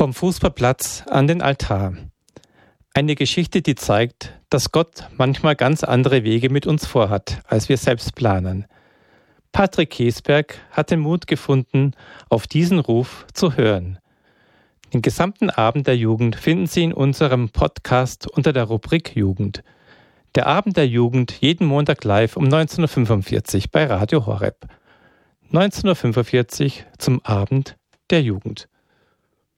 Vom Fußballplatz an den Altar. Eine Geschichte, die zeigt, dass Gott manchmal ganz andere Wege mit uns vorhat, als wir selbst planen. Patrick Kiesberg hat den Mut gefunden, auf diesen Ruf zu hören. Den gesamten Abend der Jugend finden Sie in unserem Podcast unter der Rubrik Jugend. Der Abend der Jugend jeden Montag live um 19.45 Uhr bei Radio Horeb. 19.45 Uhr zum Abend der Jugend.